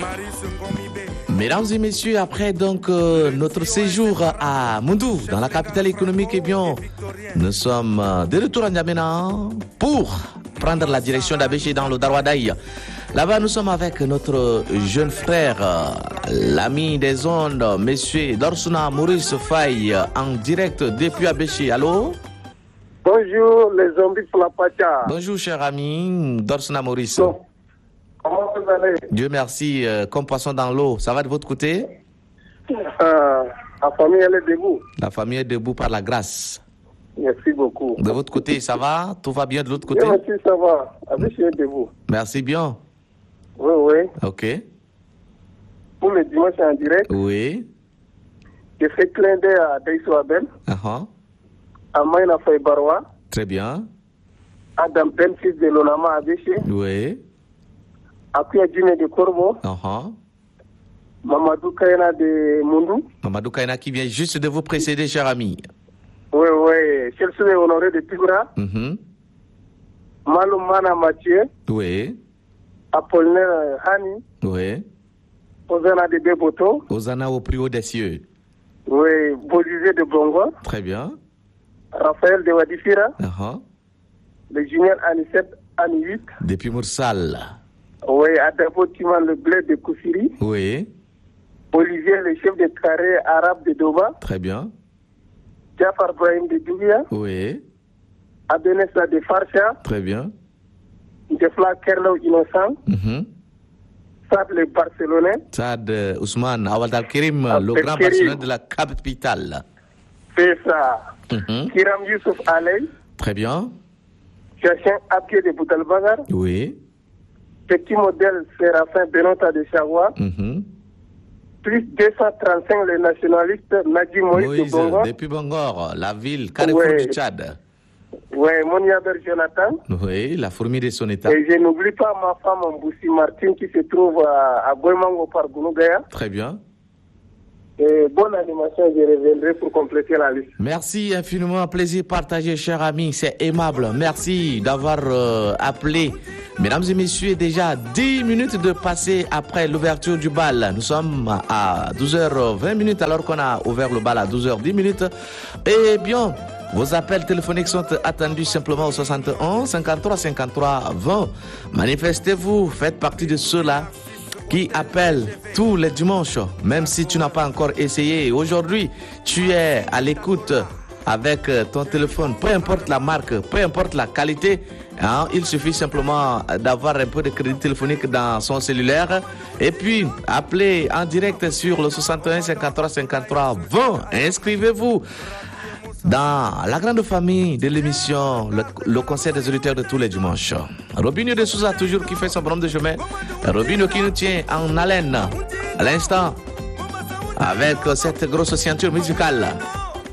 Mesdames et messieurs, après donc notre séjour à Moundou, dans la capitale économique, eh bien, nous sommes de retour à N'Djamena pour prendre la direction d'Abéché dans le Darwadaï. Là-bas, nous sommes avec notre jeune frère, l'ami des ondes, monsieur Dorsuna Maurice Faye, en direct depuis Abéché. Allô? Bonjour les zombies pour la pacha. Bonjour cher ami Dorsuna Maurice. Donc, comment vous allez? Dieu merci, comme poisson dans l'eau. Ça va de votre côté? La famille elle est debout. La famille est debout par la grâce. Merci beaucoup. De votre côté, ça va? Tout va bien de l'autre côté? Bien, merci, ça va. Abéché est debout. Merci bien. Oui, oui. Ok. Pour le dimanche en direct, Oui. je fais clin d'œil à Daiso Abel, à Maïna Faye Barwa, Très bien. Adam Ben, fils de Lonama Abéché, Oui. à Pia Djine de Corbeau, Mamadou Kaina de Moundou. Mamadou Kaina qui vient juste de vous précéder, cher ami. Oui, oui. Chelsea Honoré de Tigra. Malou Mana Mathieu. Oui. Apollinaire Hani. Oui. Ozana de Beboto. Ozana au plus haut des cieux. Oui. Bolizé de Bongo. Très bien. Raphaël de Wadifira. Le junior Anicet Ani 8. Depuis Moursal. Oui. Adabo Timan le bled de Koussiri. Oui. Olivier le chef de carré arabe de Doba. Très bien. Jafar Brahim de Dougia. Oui. Abenessa de Farsha. Très bien. Defla Kerlo Innocent. Sad le Barcelonais. Sad Ousmane Awad Al-Kerim, le grand Barcelonais de la capitale. C'est ça. Kiram Youssouf Aley. Très bien. Chachin Abdié de Boutalbagar. Oui. Petit modèle Séraphin Benota de Chawa. Plus 235 les nationalistes Nadi Moïse de Bongor. Depuis Bongor, la ville, Carrefour du Tchad. Oui, Moniaber Jonathan. Oui, la fourmi de son état. Et je n'oublie pas ma femme Mboussi Martine qui se trouve à Boemango par Gounougaya. Très bien. Et bonne animation, je reviendrai pour compléter la liste. Merci infiniment, plaisir partagé, cher ami, c'est aimable. Merci d'avoir appelé. Mesdames et messieurs, déjà 10 minutes de passé après l'ouverture du bal. Nous sommes à 12h20 alors qu'on a ouvert le bal à 12h10. Eh bien, vos appels téléphoniques sont attendus simplement au 71 53 53 20. Manifestez-vous, faites partie de ceux-là qui appellent tous les dimanches, même si tu n'as pas encore essayé. Aujourd'hui, tu es à l'écoute avec ton téléphone, peu importe la marque, peu importe la qualité, il suffit simplement d'avoir un peu de crédit téléphonique dans son cellulaire et puis appeler en direct sur le 61 53 53 20. Inscrivez-vous dans la grande famille de l'émission, le conseil des auditeurs de tous les dimanches. Robinho de Souza, toujours qui fait son bonhomme de chemin. Robinho qui nous tient en haleine à l'instant avec cette grosse ceinture musicale.